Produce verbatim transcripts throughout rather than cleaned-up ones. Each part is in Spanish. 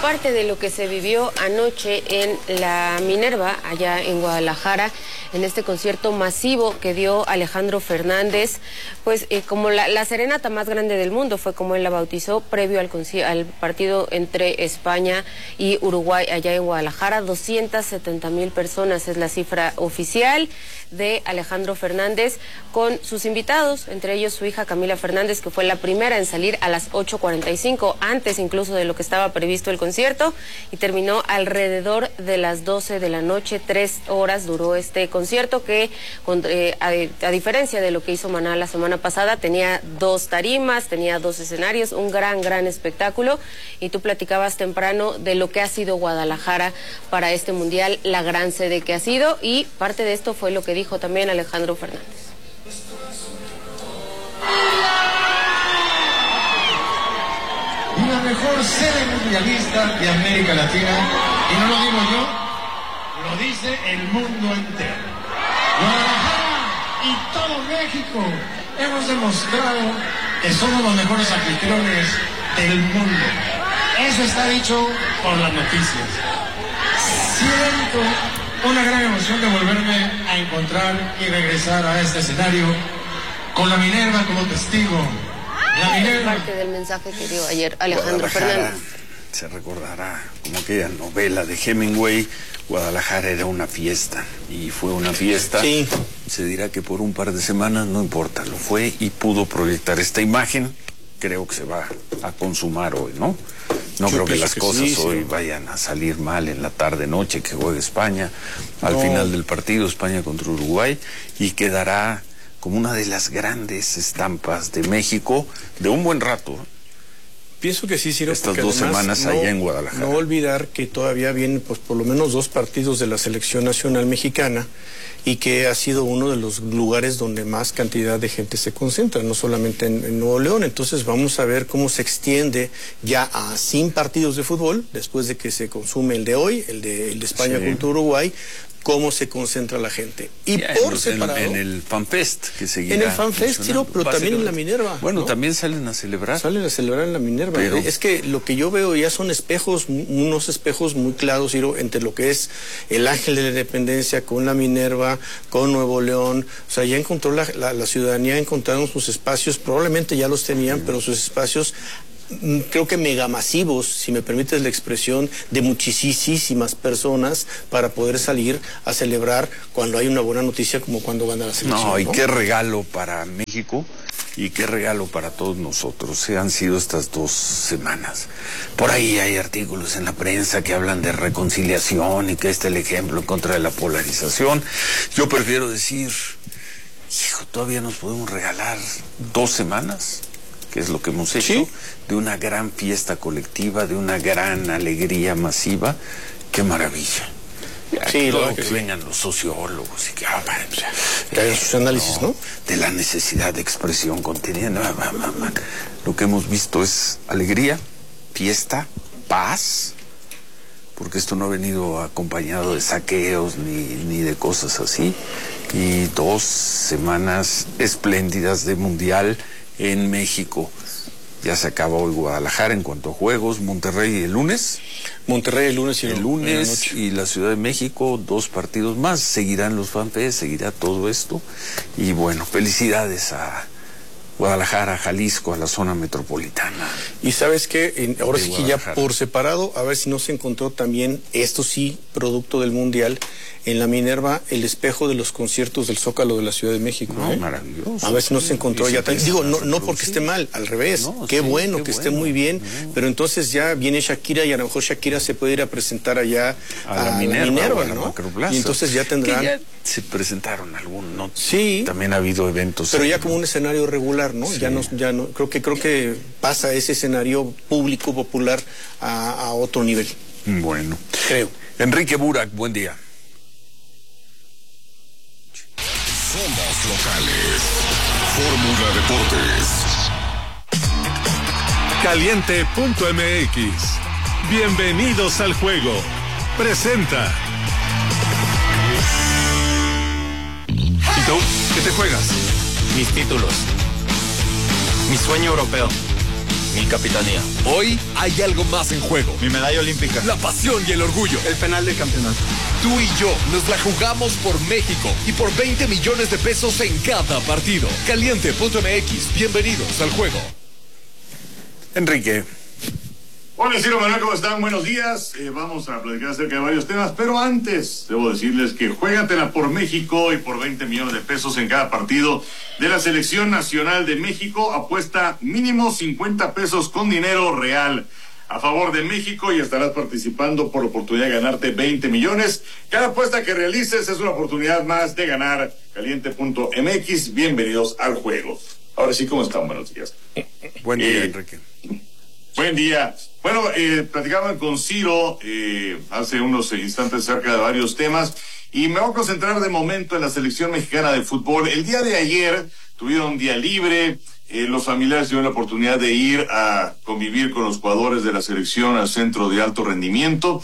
parte de lo que se vivió anoche en la Minerva, allá en Guadalajara, en este concierto masivo que dio Alejandro Fernández, pues eh, como la, la serenata más grande del mundo, fue como él la bautizó, previo al, al partido entre España y Uruguay allá en Guadalajara. Doscientas setenta mil personas es la cifra oficial de Alejandro Fernández, con sus invitados, entre ellos su hija Camila Fernández, que fue la primera en salir a las ocho cuarenta y cinco, antes incluso de lo que estaba previsto el concierto, y terminó alrededor de las doce de la noche. Tres horas duró este concierto que, eh, a, a diferencia de lo que hizo Maná la semana pasada, tenía dos tarimas, tenía dos escenarios, un gran, gran espectáculo. Y tú platicabas temprano de lo que ha sido Guadalajara para este mundial, la gran sede que ha sido, y parte de esto fue lo que dijo también Alejandro Fernández. La mejor sede mundialista de América Latina, y no lo digo yo, lo dice el mundo entero. Guadalajara y todo México hemos demostrado que somos los mejores anfitriones del mundo. Eso está dicho por las noticias. Siento una gran emoción de volverme a encontrar y regresar a este escenario con la Minerva como testigo. La Minerva. Parte del mensaje que dio ayer Alejandro Fernández. Se recordará como aquella novela de Hemingway. Guadalajara era una fiesta, y fue una fiesta. Sí. Se dirá que por un par de semanas, no importa, lo fue y pudo proyectar esta imagen. Creo que se va a consumar hoy, ¿no? No Yo creo que las que cosas sí, hoy sí. vayan a salir mal en la tarde-noche que juegue España. Al no. final del partido, España contra Uruguay, y quedará como una de las grandes estampas de México de un buen rato. Pienso que sí, Ciro. Estas dos semanas no, allá en Guadalajara. No olvidar que todavía vienen pues por lo menos dos partidos de la selección nacional mexicana, y que ha sido uno de los lugares donde más cantidad de gente se concentra, no solamente en, en Nuevo León. Entonces vamos a ver cómo se extiende ya a sin partidos de fútbol, después de que se consume el de hoy, el de, el de España sí. contra Uruguay, cómo se concentra la gente. Y ya, por en, separado... En el FanFest, que seguirá. En el FanFest, Ciro, pero también en la Minerva. Bueno, ¿no? también salen a celebrar. Salen a celebrar en la Minerva. Pero... Es que lo que yo veo ya son espejos, unos espejos muy claros, Ciro, entre lo que es el Ángel de la Independencia con la Minerva, con Nuevo León. O sea, ya encontró la, la, la ciudadanía, encontraron sus espacios, probablemente ya los tenían, sí. pero sus espacios... creo que megamasivos, si me permites la expresión, de muchísimas personas para poder salir a celebrar cuando hay una buena noticia, como cuando gana la selección. No, y ¿no? qué regalo para México y qué regalo para todos nosotros. Se han sido estas dos semanas. Por ahí hay artículos en la prensa que hablan de reconciliación y que este es el ejemplo en contra de la polarización. Yo prefiero decir, hijo, todavía nos podemos regalar dos semanas, que es lo que hemos hecho, ¿sí? de una gran fiesta colectiva, de una gran alegría masiva. ¡Qué maravilla! Sí, claro, que, que sí. vengan los sociólogos y que hagan eh, sus análisis, ¿no? ¿no? De la necesidad de expresión contenida. No, no, no, no. Lo que hemos visto es alegría, fiesta, paz, porque esto no ha venido acompañado de saqueos ni, ni de cosas así. Y dos semanas espléndidas de mundial en México. Ya se acaba hoy Guadalajara en cuanto a juegos. Monterrey el lunes. Monterrey el lunes y el lunes y la Ciudad de México, dos partidos más. Seguirán los FanFest, seguirá todo esto. Y bueno, felicidades a Guadalajara, Jalisco, a la zona metropolitana. Y sabes qué, ahora sí que ya por separado, a ver si no se encontró también, esto sí, producto del Mundial, en la Minerva, el espejo de los conciertos del Zócalo de la Ciudad de México. No, ¿eh? Maravilloso. A ver si no se encontró ya también. Digo, no, no porque esté mal, al revés. No, qué sí, bueno qué que bueno. esté muy bien, no. pero entonces ya viene Shakira y a lo mejor Shakira se puede ir a presentar allá a, a la, a Minerva, la Minerva, a la ¿no? Macroplaza. Y entonces ya tendrán... Que ya se presentaron algunos, ¿no? Sí. También ha habido eventos. Pero en... ya como un escenario regular, ¿no? Sí. Ya no, ya no, creo que creo que pasa ese escenario público popular a, a otro nivel. Bueno. Creo. Enrique Burak, buen día. Somos locales. Fórmula Deportes. Caliente punto M X. Bienvenidos al juego. Presenta. ¿Y tú? ¿Qué te juegas? Mis títulos. Mi sueño europeo. Mi capitanía. Hoy hay algo más en juego. Mi medalla olímpica. La pasión y el orgullo. El penal de campeonato. Tú y yo nos la jugamos por México y por veinte millones de pesos en cada partido. Caliente punto M X. Bienvenidos al juego. Enrique. Hola, Ciro Manuel, ¿cómo están? Buenos días. Eh, vamos a platicar acerca de varios temas, pero antes debo decirles que juégatela por México y por veinte millones de pesos en cada partido de la Selección Nacional de México. Apuesta mínimo cincuenta pesos con dinero real a favor de México y estarás participando por la oportunidad de ganarte veinte millones. Cada apuesta que realices es una oportunidad más de ganar. Caliente punto M X, bienvenidos al juego. Ahora sí, ¿cómo están? Buenos días. Buen día, eh, Enrique. Buen día. Bueno, eh, platicaban con Ciro eh, hace unos instantes acerca de varios temas y me voy a concentrar de momento en la selección mexicana de fútbol. El día de ayer tuvieron día libre, eh, los familiares tuvieron la oportunidad de ir a convivir con los jugadores de la selección al centro de alto rendimiento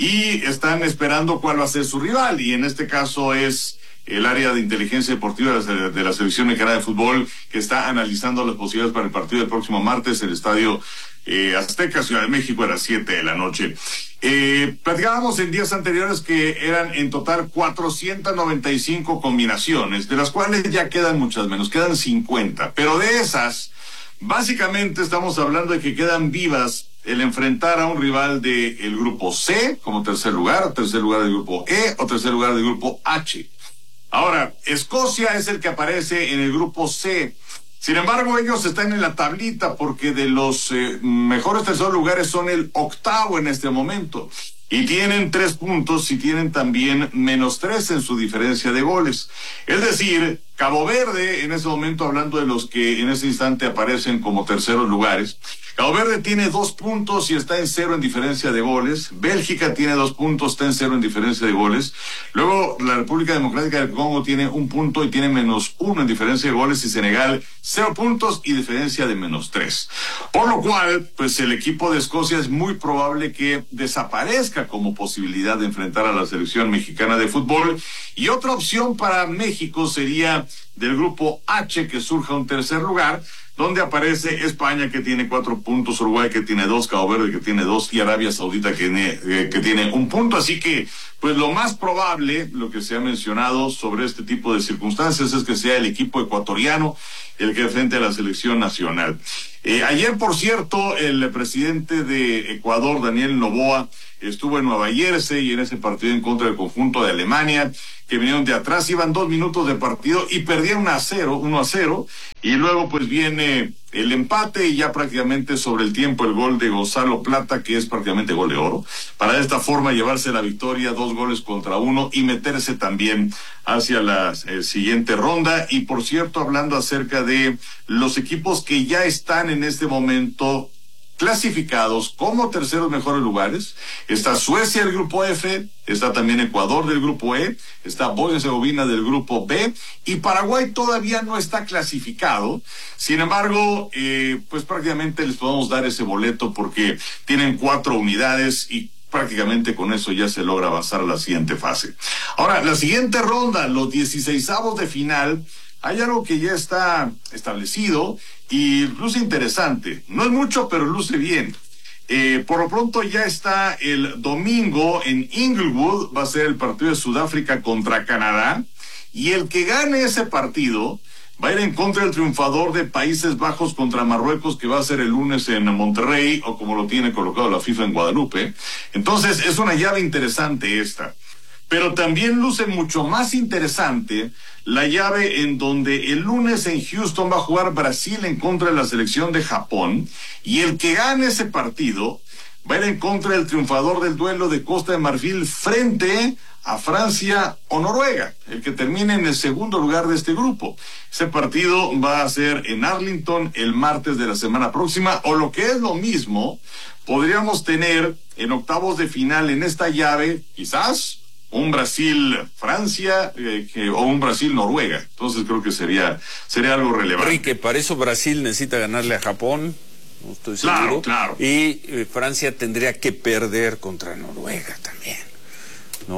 y están esperando cuál va a ser su rival, y en este caso es el área de inteligencia deportiva de la selección mexicana de fútbol, que está analizando las posibilidades para el partido del próximo martes, el estadio eh, Azteca, Ciudad de México, a las siete de la noche. Eh, platicábamos en días anteriores que eran en total cuatrocientas noventa y cinco combinaciones, de las cuales ya quedan muchas menos, quedan cincuenta, pero de esas, básicamente estamos hablando de que quedan vivas el enfrentar a un rival del grupo C como tercer lugar, tercer lugar del grupo E o tercer lugar del grupo H. Ahora, Escocia es el que aparece en el grupo C. Sin embargo, ellos están en la tablita porque de los eh, mejores terceros lugares son el octavo en este momento. Y tienen tres puntos y tienen también menos tres en su diferencia de goles. Es decir, Cabo Verde, en ese momento hablando de los que en ese instante aparecen como terceros lugares, Cabo Verde tiene dos puntos y está en cero en diferencia de goles. Bélgica tiene dos puntos, está en cero en diferencia de goles. Luego, la República Democrática del Congo tiene un punto y tiene menos uno en diferencia de goles. Y Senegal, cero puntos y diferencia de menos tres. Por lo cual, pues el equipo de Escocia es muy probable que desaparezca como posibilidad de enfrentar a la selección mexicana de fútbol. Y otra opción para México sería del grupo H, que surja un tercer lugar, donde aparece España, que tiene cuatro puntos, Uruguay, que tiene dos, Cabo Verde, que tiene dos, y Arabia Saudita, que tiene, eh, que tiene un punto. Así que, pues lo más probable, lo que se ha mencionado sobre este tipo de circunstancias, es que sea el equipo ecuatoriano el que enfrente a la selección nacional. Eh, ayer, por cierto, el presidente de Ecuador, Daniel Noboa, estuvo en Nueva Jersey y en ese partido en contra del conjunto de Alemania, que vinieron de atrás, iban dos minutos de partido y perdieron a cero, uno a cero, y luego pues viene el empate y ya prácticamente sobre el tiempo el gol de Gonzalo Plata, que es prácticamente gol de oro, para de esta forma llevarse la victoria, dos goles contra uno, y meterse también hacia la eh, siguiente ronda. Y por cierto, hablando acerca de los equipos que ya están en este momento clasificados como terceros mejores lugares, está Suecia del grupo F, está también Ecuador del grupo E, está Bosnia y Herzegovina del grupo B, y Paraguay todavía no está clasificado. Sin embargo, eh, pues prácticamente les podemos dar ese boleto porque tienen cuatro unidades y prácticamente con eso ya se logra avanzar a la siguiente fase. Ahora, la siguiente ronda, los dieciseisavos de final, hay algo que ya está establecido y luce interesante. No es mucho, pero luce bien. Eh, por lo pronto ya está el domingo en Inglewood, va a ser el partido de Sudáfrica contra Canadá, y el que gane ese partido va a ir en contra del triunfador de Países Bajos contra Marruecos, que va a ser el lunes en Monterrey, o como lo tiene colocado la FIFA en Guadalupe. Entonces es una llave interesante esta. Pero también luce mucho más interesante la llave en donde el lunes en Houston va a jugar Brasil en contra de la selección de Japón, y el que gane ese partido va a ir en contra del triunfador del duelo de Costa de Marfil frente a Francia o Noruega, el que termine en el segundo lugar de este grupo. Ese partido va a ser en Arlington el martes de la semana próxima, o lo que es lo mismo, podríamos tener en octavos de final en esta llave, quizás un Brasil-Francia eh, que, o un Brasil-Noruega. Entonces creo que sería sería algo relevante. Enrique, para eso Brasil necesita ganarle a Japón, no estoy seguro. Claro, claro. Y eh, Francia tendría que perder contra Noruega también, ¿no?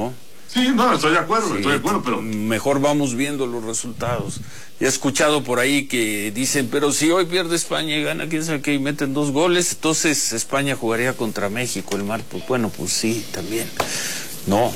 Sí, no, estoy de acuerdo, Sí, estoy de acuerdo, pero... Mejor vamos viendo los resultados. He escuchado por ahí que dicen, pero si hoy pierde España y gana, quién sabe qué, y meten dos goles, entonces España jugaría contra México el martes. Bueno, pues sí, también. No,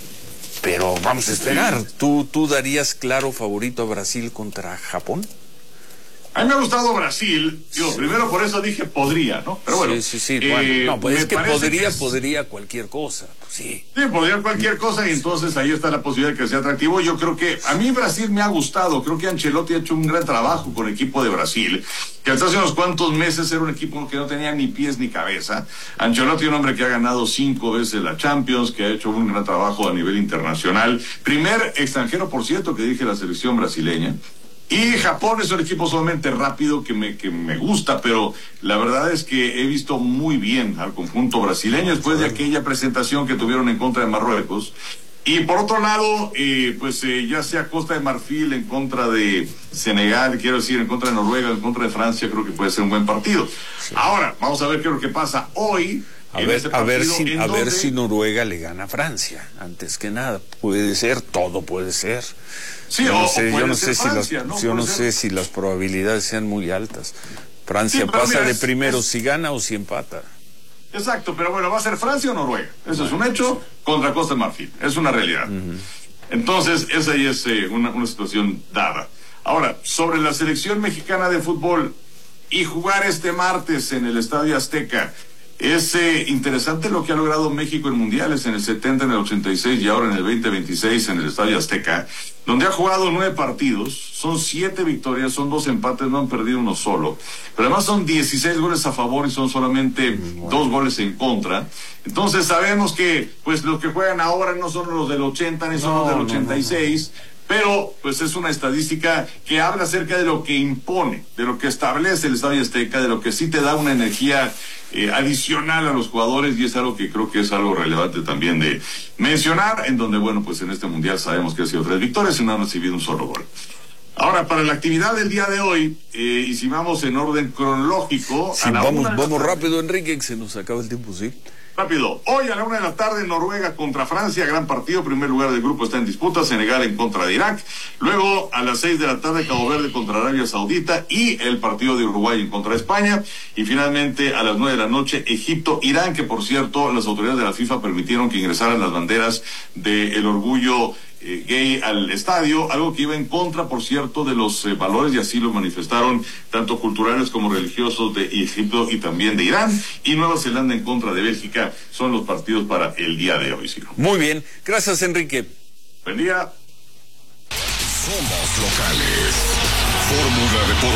pero vamos a esperar. ¿Tú, tú darías claro favorito a Brasil contra Japón? A mí me ha gustado Brasil, digo, primero por eso dije podría, ¿no? Pero bueno. Sí, sí, sí, eh, bueno, no, pues es que podría, que es... podría cualquier cosa, pues sí. Sí, podría cualquier cosa y entonces ahí está la posibilidad de que sea atractivo. Yo creo que a mí Brasil me ha gustado, creo que Ancelotti ha hecho un gran trabajo con el equipo de Brasil, que hasta hace unos cuantos meses era un equipo que no tenía ni pies ni cabeza. Ancelotti, un hombre que ha ganado cinco veces la Champions, que ha hecho un gran trabajo a nivel internacional. Primer extranjero, por cierto, que dirige la selección brasileña. Y Japón es un equipo sumamente rápido que me, que me gusta, pero la verdad es que he visto muy bien al conjunto brasileño después de aquella presentación que tuvieron en contra de Marruecos. Y por otro lado, eh, pues eh, ya sea Costa de Marfil en contra de Senegal, quiero decir, en contra de Noruega, en contra de Francia, creo que puede ser un buen partido. Sí. Ahora, vamos a ver qué es lo que pasa hoy. A ver, a ver si, a ver si Noruega le gana a Francia, antes que nada. Puede ser, todo puede ser. Sí, yo no o, sé, o yo no sé Francia, si las, ¿no? yo no ser. sé si las probabilidades sean muy altas. Francia Sí, pasa mira, de es, primero es... si gana o si empata. Exacto, pero bueno, ¿va a ser Francia o Noruega? Eso es un hecho contra Costa de Marfil, es una realidad. Uh-huh. Entonces, esa ya es eh, una, una situación dada. Ahora, sobre la selección mexicana de fútbol y jugar este martes en el Estadio Azteca, es eh, interesante lo que ha logrado México en mundiales, en el setenta, en el ochenta y seis y ahora en el veinte veintiséis en el Estadio Azteca, donde ha jugado nueve partidos, son siete victorias, son dos empates, no han perdido uno solo, pero además son dieciséis goles a favor y son solamente bueno. dos goles en contra. Entonces sabemos que pues los que juegan ahora no son los del ochenta ni son no, los del ochenta y seis, no, no, no. Pero, pues es una estadística que habla acerca de lo que impone, de lo que establece el Estadio Azteca, de lo que sí te da una energía eh, adicional a los jugadores, y es algo que creo que es algo relevante también de mencionar, en donde, bueno, pues en este Mundial sabemos que ha sido tres victorias y no han recibido un solo gol. Ahora, para la actividad del día de hoy, eh, y si vamos en orden cronológico... Sí, vamos, vamos rápido, Enrique, que se nos acaba el tiempo, ¿sí? Rápido, hoy a la una de la tarde Noruega contra Francia, gran partido, primer lugar del grupo está en disputa, Senegal en contra de Irak, luego a las seis de la tarde Cabo Verde contra Arabia Saudita y el partido de Uruguay en contra de España, y finalmente a las nueve de la noche Egipto, Irán, que por cierto las autoridades de la FIFA permitieron que ingresaran las banderas del orgullo Eh, gay al estadio, algo que iba en contra, por cierto, de los eh, valores, y así lo manifestaron tanto culturales como religiosos de Egipto y también de Irán, y Nueva Zelanda en contra de Bélgica. Son los partidos para el día de hoy, Ciro. Muy bien, gracias, Enrique. Buen día. Somos locales. Fórmula Deportes.